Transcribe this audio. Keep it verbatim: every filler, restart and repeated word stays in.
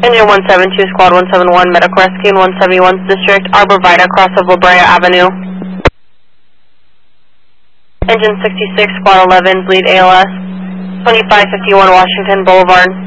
Engine one seven two, Squad one seven one, medical rescue in one seventy-one District, Arbor Vita, cross of La Brea Avenue. Engine sixty-six, Squad eleven, bleed A L S, twenty-five fifty-one Washington Boulevard.